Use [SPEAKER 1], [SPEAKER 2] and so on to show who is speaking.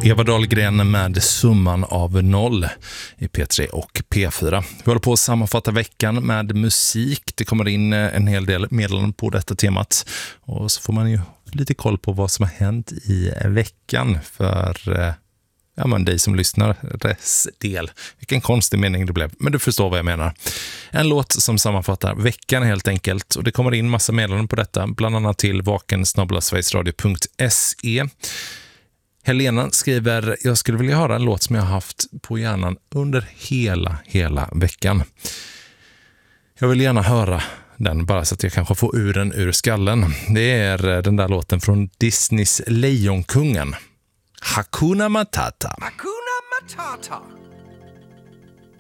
[SPEAKER 1] Eva Dahlgren med Summan av noll i P3 och P4. Vi håller på att sammanfatta veckan med musik. Det kommer in en hel del meddelanden på detta temat. Och så får man ju lite koll på vad som har hänt i veckan för dig som lyssnar del. Vilken konstig mening det blev, men du förstår vad jag menar. En låt som sammanfattar veckan helt enkelt, och det kommer in massa meddelanden på detta, bland annat till vaken@sverigesradio.se. Helena skriver: jag skulle vilja höra en låt som jag har haft på hjärnan under hela veckan. Jag vill gärna höra den bara så att jag kanske får ur den ur skallen. Det är den där låten från Disneys Lejonkungen. Hakuna Matata.
[SPEAKER 2] Hakuna Matata.